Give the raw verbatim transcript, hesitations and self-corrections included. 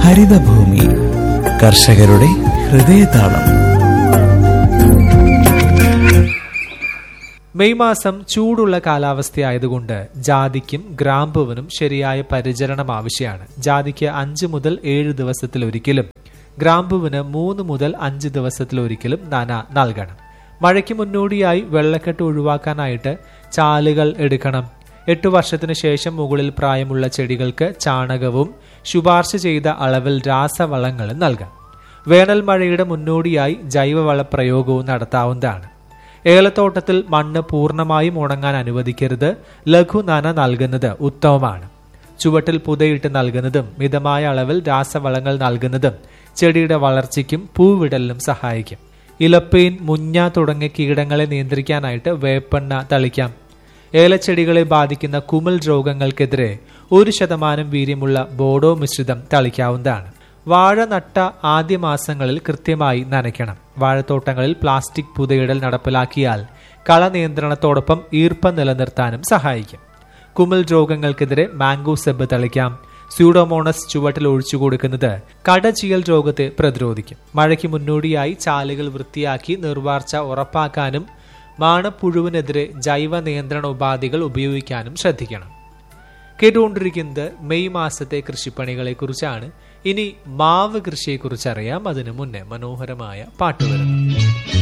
ഹരിതഭൂമി കർഷകരുടെ ഹൃദയതാളം. മെയ് മാസം ചൂടുള്ള കാലാവസ്ഥയായതുകൊണ്ട് ജാതിക്കും ഗ്രാമ്പുവിനും ശരിയായ പരിചരണം ആവശ്യമാണ്. ജാതിക്ക് അഞ്ച് മുതൽ ഏഴ് ദിവസത്തിലൊരിക്കലും, ഗ്രാമ്പുവിന് മൂന്ന് മുതൽ അഞ്ച് ദിവസത്തിലൊരിക്കലും നന നൽകണം. മഴയ്ക്ക് മുന്നോടിയായി വെള്ളക്കെട്ട് ഒഴിവാക്കാനായിട്ട് ചാലുകൾ എടുക്കണം. എട്ടു വർഷത്തിനു ശേഷം മുകളിൽ പ്രായമുള്ള ചെടികൾക്ക് ചാണകവും ശുപാർശ ചെയ്ത അളവിൽ രാസവളങ്ങളും നൽകാം. വേനൽ മഴയുടെ മുന്നോടിയായി ജൈവവള പ്രയോഗവും നടത്താവുന്നതാണ്. ഏലത്തോട്ടത്തിൽ മണ്ണ് പൂർണ്ണമായും ഉണങ്ങാൻ അനുവദിക്കരുത്. ലഘു നന നൽകുന്നത് ഉത്തമമാണ്. ചുവട്ടിൽ പുതയിട്ട് നൽകുന്നതും മിതമായ അളവിൽ രാസവളങ്ങൾ നൽകുന്നതും ചെടിയുടെ വളർച്ചയ്ക്കും പൂവിടലിനും സഹായിക്കും. ഇലപ്പേൻ, മുഞ്ഞ തുടങ്ങിയ കീടങ്ങളെ നിയന്ത്രിക്കാനായിട്ട് വേപ്പെണ്ണ തളിക്കാം. ഏലച്ചെടികളെ ബാധിക്കുന്ന കുമിൾ രോഗങ്ങൾക്കെതിരെ ഒരു ശതമാനം വീര്യമുള്ള ബോഡോ മിശ്രിതം തളിക്കാവുന്നതാണ്. വാഴ നട്ട ആദ്യ മാസങ്ങളിൽ കൃത്യമായി നനയ്ക്കണം. വാഴത്തോട്ടങ്ങളിൽ പ്ലാസ്റ്റിക് പുതയിടൽ നടപ്പിലാക്കിയാൽ കള നിയന്ത്രണത്തോടൊപ്പം ഈർപ്പം നിലനിർത്താനും സഹായിക്കും. കുമിൾ രോഗങ്ങൾക്കെതിരെ മാംഗോ സെബ് തളിക്കാം. സ്യൂഡോമോണസ് ചുവട്ടിൽ ഒഴിച്ചു കൊടുക്കുന്നത് കടചീയൽ രോഗത്തെ പ്രതിരോധിക്കും. മഴയ്ക്ക് മുന്നോടിയായി ചാലുകൾ വൃത്തിയാക്കി നിർവാർച്ച ഉറപ്പാക്കാനും മാണപ്പുഴുവിനെതിരെ ജൈവ നിയന്ത്രണ ഉപാധികൾ ഉപയോഗിക്കാനും ശ്രദ്ധിക്കണം. കേട്ടുകൊണ്ടിരിക്കുന്നത് മെയ് മാസത്തെ കൃഷിപ്പണികളെ കുറിച്ചാണ്. ഇനി മാവ് കൃഷിയെ കുറിച്ച് അറിയാം. അതിനു മുന്നേ മനോഹരമായ പാട്ടുവരുന്നു.